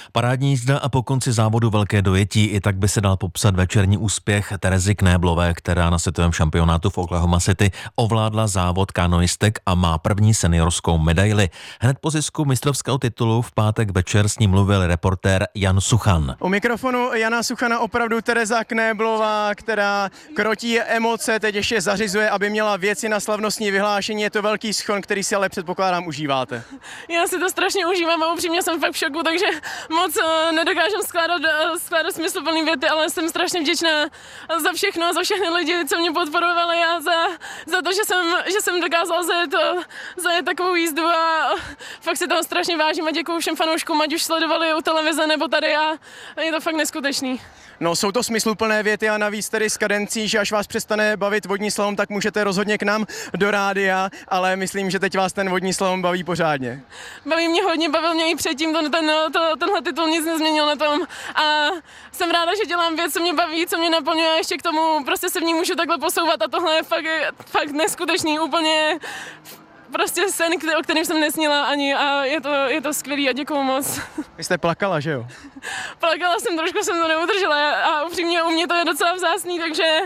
Parádní jízda a po konci závodu velké dojetí, i tak by se dal popsat večerní úspěch Terezy Knéblové, která na světovém šampionátu v Oklahoma City ovládla závod kanoistek a má první seniorskou medaili. Hned po zisku mistrovského titulu v pátek večer s ním mluvil reportér Jan Suchan. U mikrofonu Jana Suchana opravdu Tereza Knéblová, která krotí emoce, teď ještě zařizuje, aby měla věci na slavnostní vyhlášení. Je to velký schon, který si ale předpokládám užíváte. Já si to strašně užívám a upřímně jsem fakt v šoku, takže moc nedokážem skládat smysluplný věty, ale jsem strašně vděčná za všechno, za všechny lidi, co mě podporovali a za to, že jsem dokázala zajet takovou jízdu a fakt si toho strašně vážím a děkuju všem fanouškům, ať už sledovali u televize nebo tady a je to fakt neskutečný. No, jsou to smysluplné věty a navíc tedy s kadencí, že až vás přestane bavit vodní slalom, tak můžete rozhodně k nám do rádia, ale myslím, že teď vás ten vodní slalom baví pořádně. Baví mě hodně, bavil mě i předtím, tenhle titul nic nezměnil na tom a jsem ráda, že dělám věc, co mě baví, co mě naplňuje a ještě k tomu prostě se v ní můžu takhle posouvat a tohle je fakt neskutečný, úplně prostě sen, o kterém jsem nesnila ani a je to skvělý a děkuju moc. Vy jste plakala, že jo? Plakala jsem, trošku jsem to neudržela a upřímně u mě to je docela vzácný, takže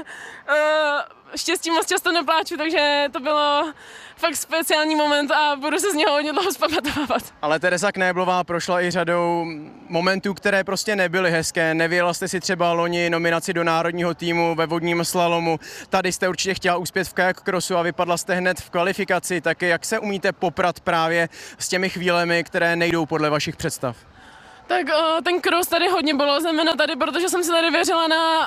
štěstí moc často nepláču, takže to bylo fakt speciální moment a budu se z něho hodně dlouho zpamatovávat. Ale Tereza Knéblová prošla i řadou momentů, které prostě nebyly hezké. Nevyjela jste si třeba loni nominaci do národního týmu ve vodním slalomu. Tady jste určitě chtěla uspět v kajak crossu a vypadla jste hned v kvalifikaci. Tak jak se umíte poprat právě s těmi chvílemi, které nejdou podle vašich představ? Tak ten cross tady hodně bylo, zejména tady, protože jsem si tady věřila na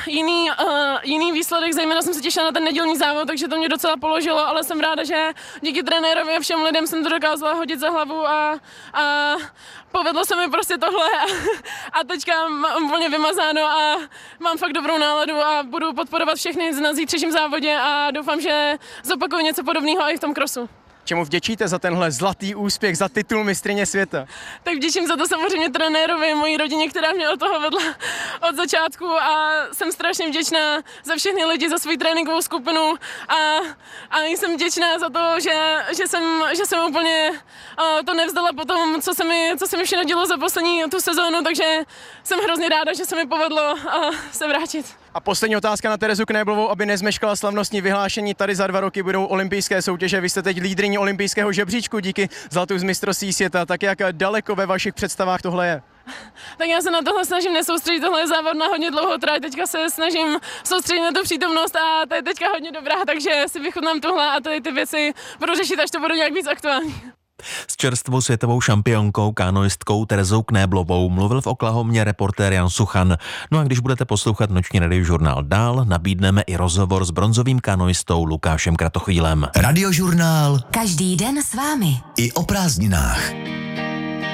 jiný výsledek, zejména jsem se těšila na ten nedělní závod, takže to mě docela položilo, ale jsem ráda, že díky trenérovi a všem lidem jsem to dokázala hodit za hlavu a povedlo se mi prostě tohle a teďka mám úplně vymazáno a mám fakt dobrou náladu a budu podporovat všechny na zítřejším závodě a doufám, že zopakuju něco podobného i v tom crossu. Čemu vděčíte za tenhle zlatý úspěch, za titul mistryně světa? Tak vděčím za to samozřejmě trenérovi, mojí rodině, která mě od toho vedla od začátku a jsem strašně vděčná za všechny lidi, za svou tréninkovou skupinu a jsem vděčná za to, že jsem úplně to nevzdala po tom, co se mi všechno dělo za poslední tu sezónu, takže jsem hrozně ráda, že se mi povedlo se vrátit. A poslední otázka na Terezu Knéblovou, aby nezmeškala slavnostní vyhlášení. Tady za 2 roky budou olympijské soutěže. Vy jste teď lídryní olympijského žebříčku díky zlatu z mistrovství světa. Tak jak daleko ve vašich představách tohle je? Tak já se na tohle snažím nesoustředit, tohle je závod na hodně dlouhou trať, teďka se snažím soustředit na tu přítomnost a to je teďka hodně dobrá, takže si vychutnám tohle a tady ty věci budu řešit, až to bude nějak víc aktuální. S čerstvou světovou šampionkou kanoistkou Terezou Knéblovou mluvil v Oklahomě reportér Jan Suchan. No a když budete poslouchat Noční radiožurnál dál, nabídneme i rozhovor s bronzovým kanoistou Lukášem Kratochvílem. Radiožurnál každý den s vámi. i o prázdninách.